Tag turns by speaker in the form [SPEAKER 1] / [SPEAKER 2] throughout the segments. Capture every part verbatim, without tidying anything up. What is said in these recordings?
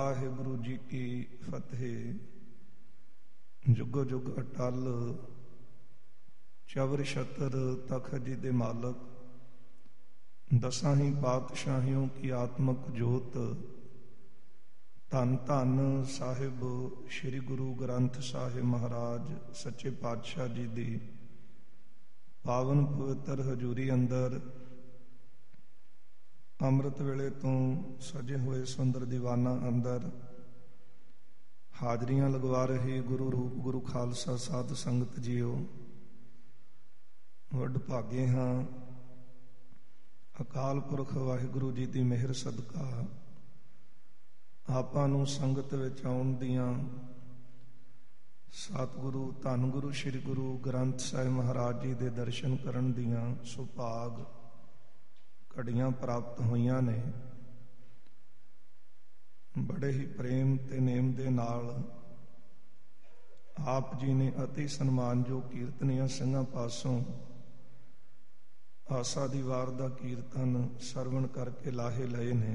[SPEAKER 1] ਵਾਹਿਗੁਰੂ ਜੀ ਕੀ ਫਤਿਹ। ਜੁਗੋ ਜੁਗ ਅਟਲ ਚਵਰ ਛਤਰ ਤਖਤ ਜੀ ਦੇ ਮਾਲਕ, ਦਸਾਂ ਹੀ ਪਾਤਸ਼ਾਹੀਆਂ ਕੀ ਆਤਮਕ ਜੋਤ, ਧੰਨ ਧੰਨ ਸਾਹਿਬ ਸ੍ਰੀ ਗੁਰੂ ਗ੍ਰੰਥ ਸਾਹਿਬ ਮਹਾਰਾਜ ਸੱਚੇ ਪਾਤਸ਼ਾਹ ਜੀ ਦੀ ਪਾਵਨ ਪਵਿੱਤਰ ਹਜ਼ੂਰੀ ਅੰਦਰ ਅੰਮ੍ਰਿਤ ਵੇਲੇ ਤੋਂ ਸਜੇ ਹੋਏ ਸੁੰਦਰ ਦੀਵਾਨਾਂ ਅੰਦਰ ਹਾਜ਼ਰੀਆਂ ਲਗਵਾ ਰਹੇ ਗੁਰੂ ਰੂਪ ਗੁਰੂ ਖਾਲਸਾ ਸਾਧ ਸੰਗਤ ਜੀਓ, ਵੱਡ ਭਾਗੇ ਹਾਂ। ਅਕਾਲ ਪੁਰਖ ਵਾਹਿਗੁਰੂ ਜੀ ਦੀ ਮਿਹਰ ਸਦਕਾ ਆਪਾਂ ਨੂੰ ਸੰਗਤ ਵਿੱਚ ਆਉਣ ਦੀਆਂ, ਸਤਿਗੁਰੂ ਧੰਨ ਗੁਰੂ ਸ੍ਰੀ ਗੁਰੂ ਗ੍ਰੰਥ ਸਾਹਿਬ ਮਹਾਰਾਜ ਜੀ ਦੇ ਦਰਸ਼ਨ ਕਰਨ ਦੀਆਂ ਸੁਭਾਗ ਘੜੀਆਂ ਪ੍ਰਾਪਤ ਹੋਈਆਂ ਨੇ। ਬੜੇ ਹੀ ਪ੍ਰੇਮ ਤੇ ਨੇਮ ਦੇ ਨਾਲ ਆਪ ਜੀ ਨੇ ਅਤੀ ਸਨਮਾਨਯੋਗ ਕੀਰਤਨੀਆਂ ਸਿੰਘਾਂ ਪਾਸੋਂ ਆਸਾ ਦੀ ਵਾਰ ਦਾ ਕੀਰਤਨ ਸਰਵਣ ਕਰਕੇ ਲਾਹੇ ਲਏ ਨੇ।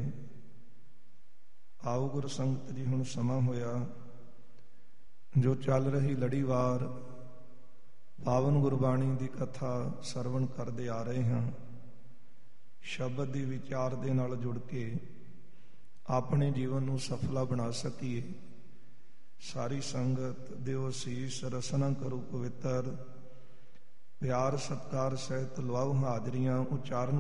[SPEAKER 1] ਆਓ ਗੁਰ ਸੰਗਤ ਜੀ, ਹੁਣ ਸਮਾਂ ਹੋਇਆ ਜੋ ਚੱਲ ਰਹੀ ਲੜੀਵਾਰ ਪਾਵਨ ਗੁਰਬਾਣੀ ਦੀ ਕਥਾ ਸਰਵਣ ਕਰਦੇ ਆ ਰਹੇ ਹਾਂ। ਸ਼ਬਦ ਦੀ ਵਿਚਾਰ ਦੇ ਨਾਲ ਜੁੜ ਕੇ ਆਪਣੇ ਜੀਵਨ ਨੂੰ ਸਫਲਾ ਬਣਾ ਸਕੀਏ। ਸਾਰੀ ਸੰਗਤ ਦਿਓ ਸੀਸ, ਰਸਨਾ ਕਰੋ ਪਵਿੱਤਰ, ਪਿਆਰ ਸਤਿਕਾਰ ਸਹਿਤ ਲਵਾਓ ਹਾਜ਼ਰੀਆਂ। ਉਚਾਰਨ